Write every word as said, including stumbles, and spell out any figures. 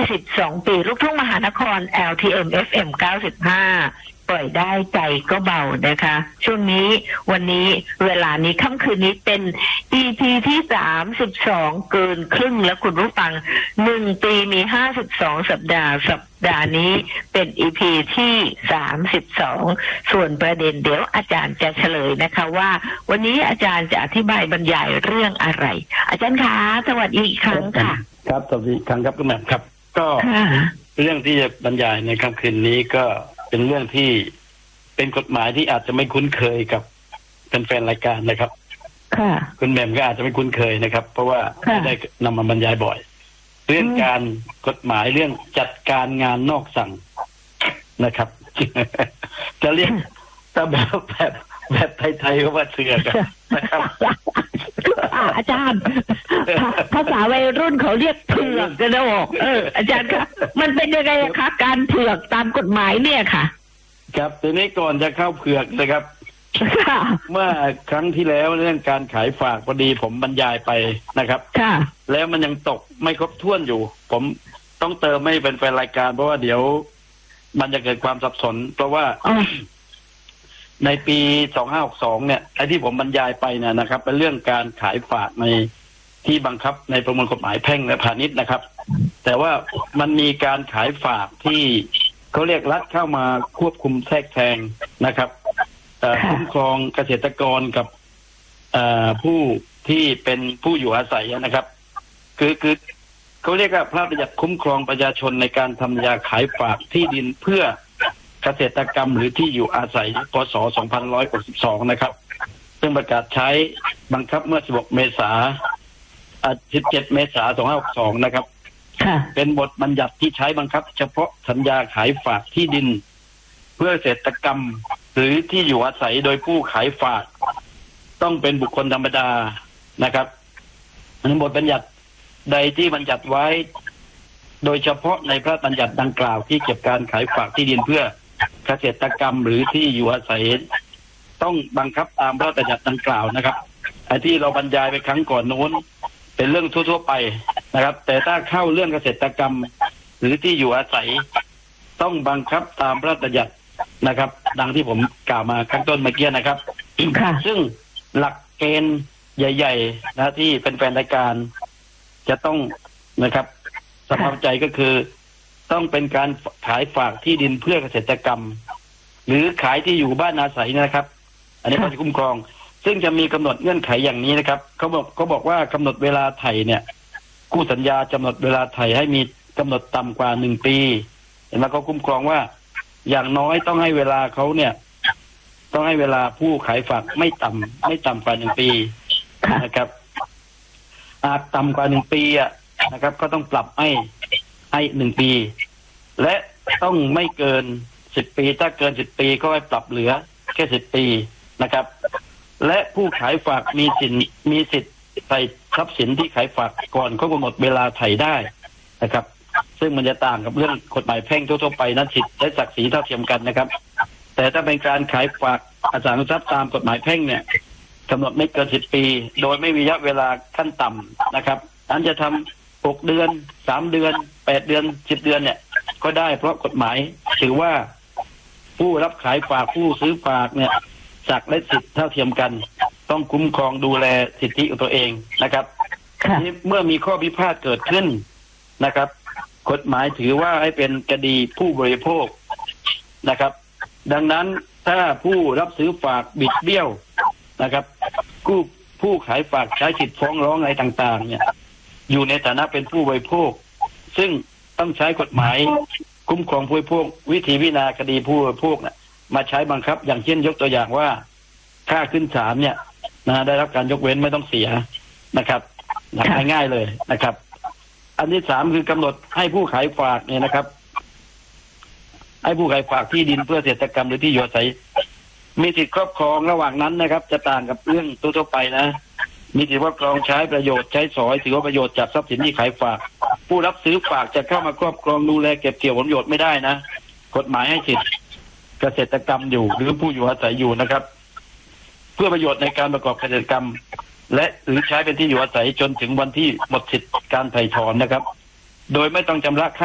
สิบสองปีลูกทุ่งมหานคร แอล ที เอ็ม เอฟ เอ็ม เก้าสิบห้าปล่อยได้ใจก็เบานะคะช่วงนี้วันนี้เวลานี้ค่ำคืนนี้เป็น อี พี ที่สามสิบสองเกินครึ่งแล้วคุณผู้ฟังหนึ่งปีมีห้าสิบสองสัปดาห์สัปดาห์นี้เป็น อี พี ที่สามสิบสองส่วนประเด็นเดี๋ยวอาจารย์จะเฉลยนะคะว่าวันนี้อาจารย์จะอธิบายบรรยายเรื่องอะไรอาจารย์คะสวัสดีอีกครั้งค่ะครับสวัสดีครั้งครับคุณแม่ครับก็เรื่องที่จะบรรยายในค่ำคืนนี้ก็เป็นเรื่องที่เป็นกฎหมายที่อาจจะไม่คุ้นเคยกับแฟนๆรายการนะครับค่ะคุณแหม่มก็อาจจะไม่คุ้นเคยนะครับเพราะว่าไม่ได้นำมาบรรยายบ่อยเรื่องการกฎหมายเรื่องจัดการงานนอกสั่งนะครับ จะเรียกถ้าแบบแบบแบบไทยๆก็ว่าเถื่อนนะครับอาจารย์ภาษาวัยรุ่นเขาเรียกเผือกกันนะบอกเอออาจารย์คะมันเป็นยังไงคะการเผือกตามกฎหมายเนี่ยค่ะครับทีนี้ก่อนจะเข้าเผือกนะครับเมื่อครั้งที่แล้วเรื่องการขายฝากพอดีผมบรรยายไปนะครับค่ะแล้วมันยังตกไม่ครบถ้วนอยู่ผมต้องเติมให้เป็นแฟนรายการเพราะว่าเดี๋ยวมันจะเกิดความสับสนเพราะว่าในปีสองห้าหกสองเนี่ยไอ้ที่ผมบรรยายไปเนี่ยนะครับเป็นเรื่องการขายฝากในที่บังคับในประมวลกฎหมายแพ่งและพาณิชย์นะครับแต่ว่ามันมีการขายฝากที่เขาเรียกรัฐเข้ามาควบคุมแทรกแซงนะครับคุ้มครองเกษตรกรกับผู้ที่เป็นผู้อยู่อาศัยนะครับคือคือเขาเรียกว่าพระราชบัญญัติคุ้มครองประชาชนในการทำยาขายฝากที่ดินเพื่อเกษตรกรรมหรือที่อยู่อาศัยพ.ศ. สองพันหนึ่งร้อยหกสิบสองนะครับซึ่งประกาศใช้บังคับเมื่อสิบหกเมษายนสิบเจ็ดเมษายนสองพันห้าร้อยหกสิบสองนะครับเป็นบทบัญญัติที่ใช้บังคับเฉพาะสัญญาขายฝากที่ดินเพื่อเกษตรกรรมหรือที่อยู่อาศัยโดยผู้ขายฝากต้องเป็นบุคคลธรรมดานะครับในบทบัญญัติใดที่บัญญัติไว้โดยเฉพาะในพระบัญญัติดังกล่าวที่เกี่ยวกับการขายฝากที่ดินเพื่อเกษตรกรรมหรือที่อยู่อาศัยต้องบังคับตามพระบัญญัติดังกล่าวนะครับไอ้ที่เราบรรยายไปครั้งก่อนโน้นเป็นเรื่องทั่วๆไปนะครับแต่ถ้าเข้าเรื่องเกษตรกรรมหรือที่อยู่อาศัยต้องบังคับตามพระบัญญัตินะครับดังที่ผมกล่าวมาข้างต้นเมื่อกี้นะครับซึ่งหลักเกณฑ์ใหญ่ๆนะที่เป็นแฟนรายการจะต้องนะครับสภาพใจก็คือต้องเป็นการขายฝากที่ดินเพื่อเกษตรกรรมหรือขายที่อยู่บ้านอาศัยนะครับอันนี้เขาจะคุ้มครองซึ่งจะมีกำหนดเงื่อนไขอย่างนี้นะครับเขาบอกเขาบอกว่ากำหนดเวลาไถ่เนี่ยคู่สัญญากำหนดเวลาไถ่ให้มีกำหนดต่ำกว่าหนึ่งปีเห็นไหมเขาคุ้มครองว่าอย่างน้อยต้องให้เวลาเขาเนี่ยต้องให้เวลาผู้ขายฝากไม่ต่ำไม่ต่ำกว่าหนึ่งปีนะครับอาจต่ำกว่าหนึ่งปีอ่ะนะครับก็ต้องปรับให้ให้หนึ่งปีและต้องไม่เกินสิบปีถ้าเกินสิบปีก็ให้ปรับเหลือแค่สิบปีนะครับและผู้ขายฝากมีสิทธิ์มีสิทธิ์ใส่ทรัพย์สินที่ขายฝากก่อนเขากำหนดเวลาไถ่ได้นะครับซึ่งมันจะต่างกับเรื่องกฎหมายแพ่งทั่วๆไปนั้นสิทธิ์และศักดิ์ศรีเท่าเทียมกันนะครับแต่ถ้าเป็นการขายฝากอสังหาริมทรัพย์ตามกฎหมายแพ่งเนี่ยกำหนดไม่เกินสิบปีโดยไม่มีระยะเวลาขั้นต่ำนะครับอันจะทำหกเดือนสามเดือนแปดเดือนสิบเดือนเนี่ยก็ได้เพราะกฎหมายถือว่าผู้รับขายฝากผู้ซื้อฝากเนี่ยศักดิ์และสิทธิ์เท่าเทียมกันต้องคุ้มครองดูแลสิทธิของตัวเองนะครับเมื่อมีข้อพิพาทเกิดขึ้นนะครับกฎหมายถือว่าให้เป็นคดีผู้บริโภคนะครับดังนั้นถ้าผู้รับซื้อฝากบิดเบี้ยวนะครับผู้ผู้ขายฝากใช้สิทธิฟ้องร้องอะไรต่างๆเนี่ยอยู่ในฐานะเป็นผู้บริโภคซึ่งต้องใช้กฎหมายคุ้มครองผู้บริโภควิธีพิจารณาคดีผู้บริโภคน่ะมาใช้บังคับอย่างเช่นยกตัวอย่างว่าค่าขึ้นศาลเนี่ยนะได้รับการยกเว้นไม่ต้องเสียนะครับง่ายๆเลยนะครับอันที่สามคือกำหนดให้ผู้ขายฝากเนี่ยนะครับให้ผู้ขายฝากที่ดินเพื่อเกษตรกรรมหรือที่อยู่อาศัยมีสิทธิครอบครองระหว่างนั้นนะครับจะต่างกับเรื่องทั่วๆไปนะมีสิทธิครอบครองใช้ประโยชน์ใช้สอยถือว่าประโยชน์จากทรัพย์สินที่ขายฝากผู้รับซื้อฝากจะเข้ามาครอบครองดูแลเก็บเกี่ยวผลประโยชน์ไม่ได้นะกฎหมายให้สิทธิเกษตรกรรมอยู่หรือผู้อยู่อาศัยอยู่นะครับเพื่อประโยชน์ในการประกอบเกษตรกรรมและหรือใช้เป็นที่อยู่อาศัยจนถึงวันที่หมดสิทธิการไถ่ถอนนะครับโดยไม่ต้องชำระค่า